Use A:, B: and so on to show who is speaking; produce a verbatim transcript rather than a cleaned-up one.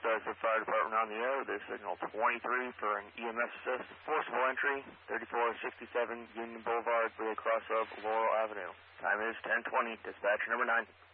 A: Bethesda Fire Department on the air. This is signal twenty-three for an E M S assist. Forcible entry, thirty-four sixty-seven Union Boulevard, really across of Laurel Avenue. Time is ten twenty. Dispatcher number nine.